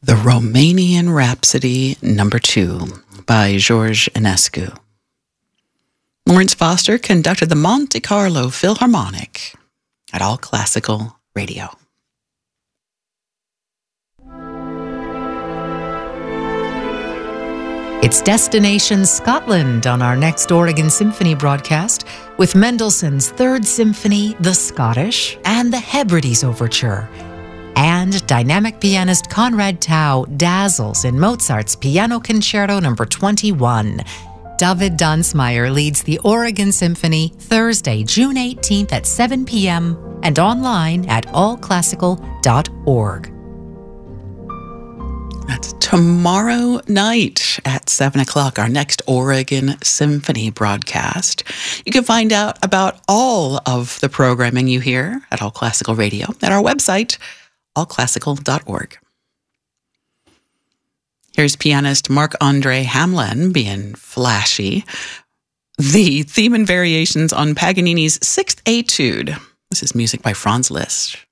The Romanian Rhapsody Number 2 by George Enescu. Lawrence Foster conducted the Monte Carlo Philharmonic at All Classical Radio. It's Destination Scotland on our next Oregon Symphony broadcast with Mendelssohn's Third Symphony, The Scottish, and the Hebrides Overture. And dynamic pianist Conrad Tao dazzles in Mozart's Piano Concerto No. 21. David Dunsmeyer leads the Oregon Symphony Thursday, June 18th at 7 p.m. and online at allclassical.org. That's tomorrow night at 7 o'clock, our next Oregon Symphony broadcast. You can find out about all of the programming you hear at All Classical Radio at our website, allclassical.org. Here's pianist Marc-André Hamelin being flashy. The theme and variations on Paganini's Sixth Etude. This is music by Franz Liszt.